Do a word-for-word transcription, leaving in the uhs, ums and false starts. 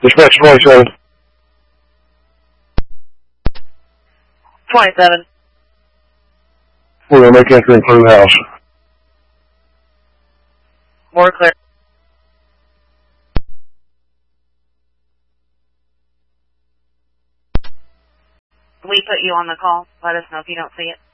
Dispatch twenty-seven. twenty-seven. We're going to make entry and clear the house. More clear. We put you on the call. Let us know if you don't see it.